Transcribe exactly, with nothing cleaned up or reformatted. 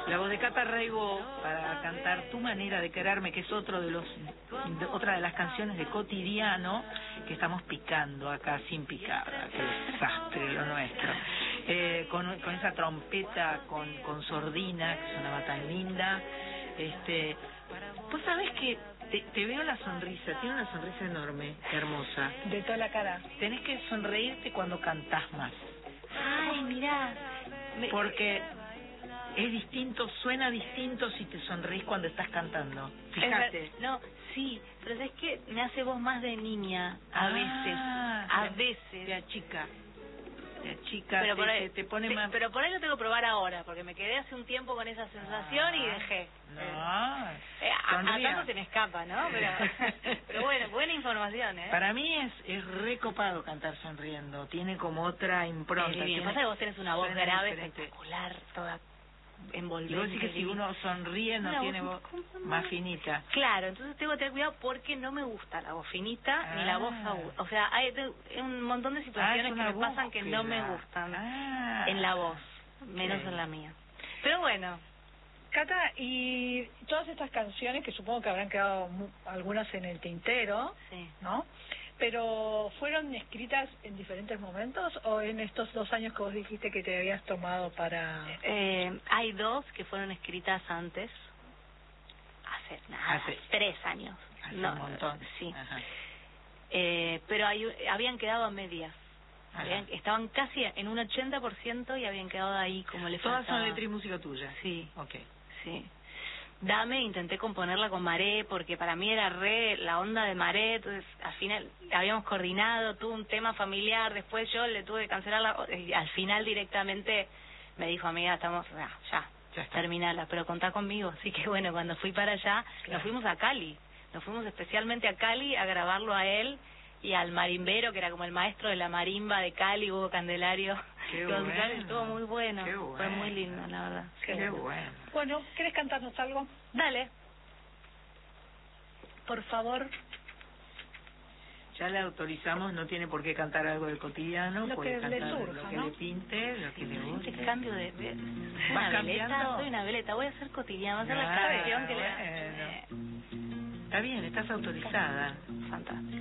La voz de Cata Reibo para cantar Tu manera de quererme, que es otro de los de, otra de las canciones de Cotidiano que estamos picando acá sin picada. Qué desastre lo nuestro. Eh, con, con esa trompeta con, con sordina que sonaba tan linda. Este, vos sabés que te, te veo la sonrisa, tiene una sonrisa enorme, hermosa. De toda la cara. Tenés que sonreírte cuando cantás más. Ay, mirá. Me... Porque es distinto, suena distinto si te sonreís cuando estás cantando. Fíjate. No, sí, pero es que me hace voz más de niña a ah, veces, a te, veces. Te achica, te achica, pero te, por ahí, te, te pone te, más... Pero por ahí lo tengo que probar ahora, porque me quedé hace un tiempo con esa sensación ah, y dejé. No, eh, a, acá no se me escapa, ¿no? Pero, pero bueno, buena información, ¿eh? Para mí es, es recopado cantar sonriendo, tiene como otra impronta. Sí, bien, pasa que vos tenés una voz grave espectacular, toda envolvente. Y vos decís que si uno sonríe no, no tiene voz más finita. Claro, entonces tengo que tener cuidado porque no me gusta la voz finita ah. ni la voz aguda. O sea, hay un montón de situaciones ah, que me búsqueda. pasan que no me gustan ah. en la voz, menos okay. en la mía. Pero bueno. Cata, y todas estas canciones que supongo que habrán quedado mu algunas en el tintero, sí. ¿no? Pero ¿fueron escritas en diferentes momentos o en estos dos años que vos dijiste que te habías tomado para...? Eh, hay dos que fueron escritas antes, hace nada, hace, tres años. Hace no, un montón. Sí. Eh, pero hay, habían quedado a medias. Habían, estaban casi en un ochenta por ciento y habían quedado ahí como le faltaba. ¿Todas son letra y música tuya? Sí. Ok. Sí. Dame, intenté componerla con Maré, porque para mí era re la onda de Maré, entonces al final habíamos coordinado, tuve un tema familiar, después yo le tuve que cancelarla, y al final directamente me dijo, amiga, estamos, ya, ya, ya terminala, pero contá conmigo, así que bueno, cuando fui para allá, claro. nos fuimos a Cali, nos fuimos especialmente a Cali a grabarlo a él y al marimbero, que era como el maestro de la marimba de Cali, Hugo Candelario. Qué bueno. Estuvo muy bueno. Qué bueno. Fue muy lindo, la verdad. Qué, Qué bueno. bueno. Bueno, ¿querés cantarnos algo? Dale. Por favor. Ya le autorizamos, no tiene por qué cantar algo del cotidiano, lo puede que cantar le surja, lo que ¿no? le pinte, lo que le guste. Este cambio de... de ¿Vas cambiando? Soy una veleta, voy a hacer cotidiano, voy a hacer ah, la canción que bueno. le... Está bien, estás autorizada. Fantástico.